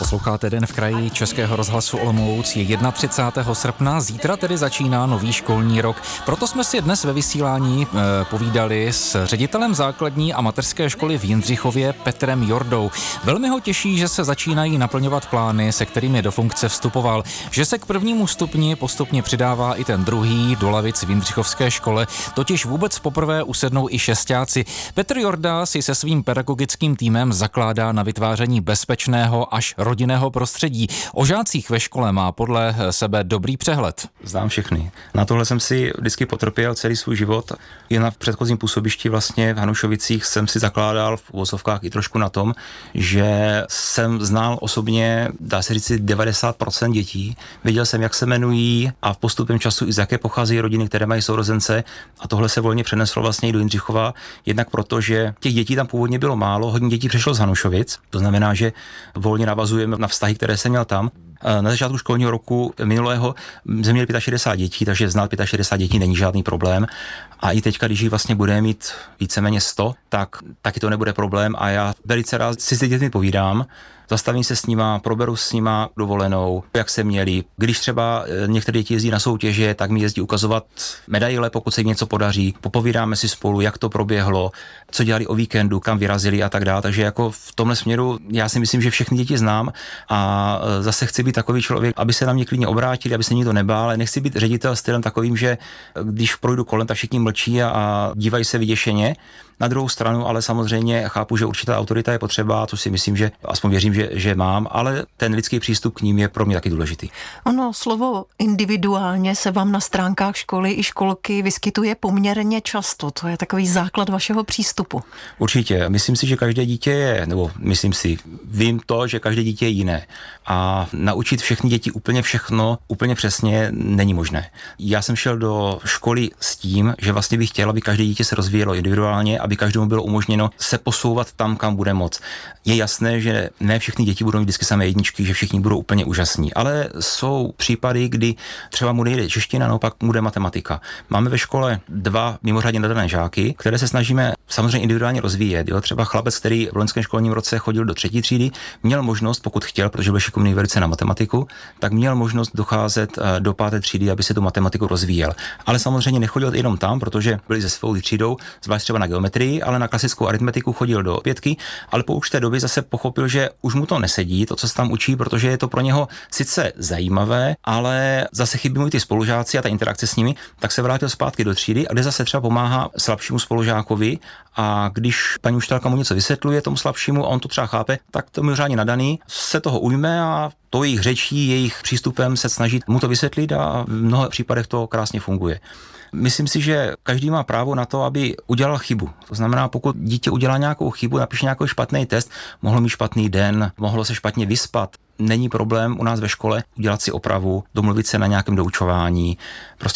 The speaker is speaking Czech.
Posloucháte Den v kraji Českého rozhlasu Olomouc. Je 31. srpna, zítra tedy začíná nový školní rok. Proto jsme si dnes ve vysílání povídali s ředitelem základní a mateřské školy v Jindřichově Petrem Jordou. Velmi ho těší, že se začínají naplňovat plány, se kterými do funkce vstupoval, že se k prvnímu stupni postupně přidává i ten druhý do lavic v Jindřichovské škole, totiž vůbec poprvé usednou i šestáci. Petr Jorda si se svým pedagogickým týmem zakládá na vytváření bezpečného až rodinného prostředí. O žácích ve škole má podle sebe dobrý přehled. Znám všechny. Na tohle jsem si vždycky potrpěl celý svůj život. I na předchozím působišti vlastně v Hanušovicích jsem si zakládal v uvozovkách i trošku na tom, že jsem znal osobně, dá se říct, 90% dětí. Věděl jsem, jak se jmenují a v postupem času i z jaké pocházejí rodiny, které mají sourozence. A tohle se volně přeneslo vlastně i do Jindřichova, jednak proto, že těch dětí tam původně bylo málo, hodně dětí přešlo z Hanušovic. To znamená, že volně navazujeme na vztahy, které jsem měl tam. Na začátku školního roku minulého jsme měli 65 dětí, takže znát 65 dětí není žádný problém. A i teďka, když jich vlastně budeme mít víceméně 100, tak taky to nebude problém a já velice rád si s dětmi povídám. Zastavím se s nima, proberu s nima dovolenou, jak se měli. Když třeba některé děti jezdí na soutěže, tak mi jezdí ukazovat medaile, pokud se jim něco podaří. Popovídáme si spolu, jak to proběhlo, co dělali o víkendu, kam vyrazili a tak dále. Takže jako v tomhle směru já si myslím, že všechny děti znám a zase chci být takový člověk, aby se na mě klidně obrátili, aby se nikdo nebál, ale nechci být ředitel stylem takovým, že když projdu kolem, tak všichni mlčí a dívají se vyděšeně. Na druhou stranu, ale samozřejmě chápu, že určitá autorita je potřeba, to si myslím, že aspoň věřím, že mám, ale ten lidský přístup k ním je pro mě taky důležitý. Ono, slovo individuálně se vám na stránkách školy i školky vyskytuje poměrně často. To je takový základ vašeho přístupu. Určitě. Myslím si, že každé dítě je, nebo vím to, že každé dítě je jiné. A naučit všechny děti úplně všechno, úplně přesně není možné. Já jsem šel do školy s tím, že vlastně bych chtěl, aby každé dítě se rozvíjelo individuálně, aby každému bylo umožněno se posouvat tam, kam bude moc. Je jasné, že ne všechny děti budou mít vždycky samé jedničky, že všichni budou úplně úžasní, ale jsou případy, kdy třeba mu nejde čeština, naopak mu jde matematika. Máme ve škole 2 mimořádně nadané žáky, které se snažíme samozřejmě individuálně rozvíjet. Jo? Třeba chlapec, který v loňském školním roce chodil do 3. třídy, měl možnost, pokud chtěl, protože byl šikovný velice na matematiku, tak měl možnost docházet do 5. třídy, aby se tu matematiku rozvíjel. Ale samozřejmě nechodil jenom tam, protože byli se svou třídou, zvlášť třeba na geometrii, ale na klasickou aritmetiku chodil do 5, ale po určité době zase pochopil, že už mu to nesedí, to, co se tam učí, protože je to pro něho sice zajímavé, ale zase chybí mu ty spolužáci a ta interakce s nimi, tak se vrátil zpátky do třídy, a kde zase třeba pomáhá slabšímu spolužákovi, a když paní učitelka mu něco vysvětluje tomu slabšímu a on to třeba chápe, tak to mimořádně nadaný se toho ujme a to jejich řečí, jejich přístupem se snaží mu to vysvětlit a v mnoha případech to krásně funguje. Myslím si, že každý má právo na to, aby udělal chybu. To znamená, pokud dítě udělá nějakou chybu, napíše nějaký špatný test, mohlo mít špatný den, mohlo se špatně vyspat. Není problém u nás ve škole udělat si opravu, domluvit se na nějakém doučování. Prostě